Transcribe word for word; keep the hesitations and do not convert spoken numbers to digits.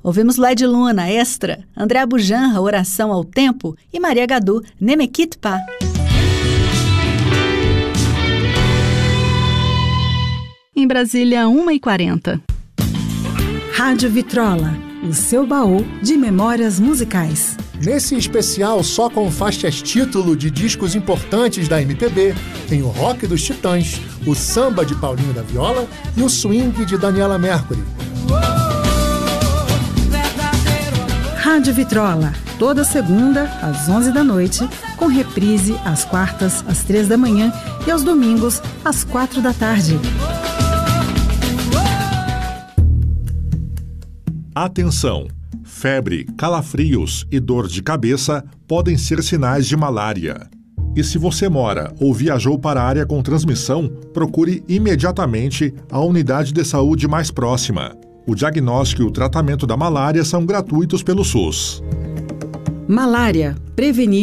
Ouvimos Led Luna, Extra, André Abujanra, Oração ao Tempo e Maria Gadu, Nemekitpa. Em Brasília, uma e quarenta. Rádio Vitrola, o seu baú de memórias musicais. Nesse especial só com faixas título de discos importantes da M P B, tem o rock dos Titãs, o samba de Paulinho da Viola e o swing de Daniela Mercury. Rádio Vitrola, toda segunda às onze da noite, com reprise às quartas às três da manhã e aos domingos às quatro da tarde. Atenção! Febre, calafrios e dor de cabeça podem ser sinais de malária. E se você mora ou viajou para a área com transmissão, procure imediatamente a unidade de saúde mais próxima. O diagnóstico e o tratamento da malária são gratuitos pelo SUS. Malária, prevenir